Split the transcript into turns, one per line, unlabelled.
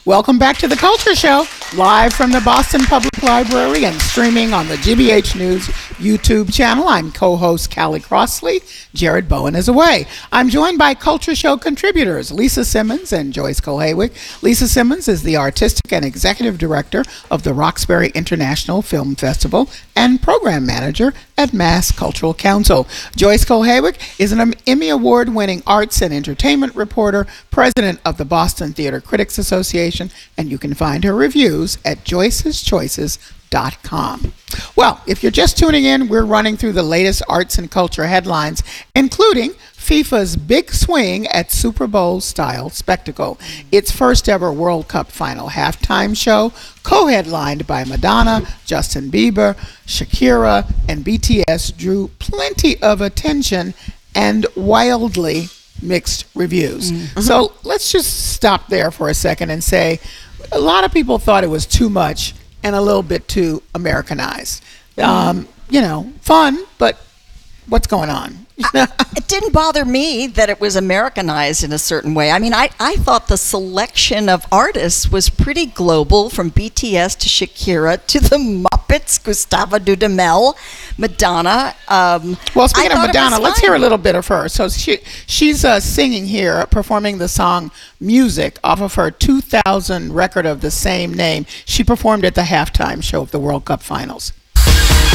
Welcome back to the Culture Show, live from the Boston Public Library and streaming on the GBH News YouTube channel. I'm co-host Callie Crossley. Jared Bowen is away. I'm joined by Culture Show contributors Lisa Simmons and Joyce Kohaywick. Lisa Simmons is the artistic and executive director of the Roxbury International Film Festival and program manager at Mass Cultural Council. Joyce Kohaywick is an Emmy Award-winning arts and entertainment reporter, president of the Boston Theater Critics Association, and you can find her reviews at joyceschoices.com. Well, if you're just tuning in, we're running through the latest arts and culture headlines, including FIFA's big swing at Super Bowl-style spectacle. Its first ever World Cup final halftime show, co-headlined by Madonna, Justin Bieber, Shakira, and BTS, drew plenty of attention and wildly mixed reviews. Mm-hmm. So let's just stop there for a second and say a lot of people thought it was too much and a little bit too Americanized. Fun, but what's going on?
It didn't bother me that it was Americanized in a certain way. I mean, I thought the selection of artists was pretty global, from BTS to Shakira to the Muppets, Gustavo Dudamel, Madonna.
Well, speaking of Madonna, let's hear a little bit of her. So she's singing here, performing the song Music off of her 2000 record of the same name. She performed at the halftime show of the World Cup Finals.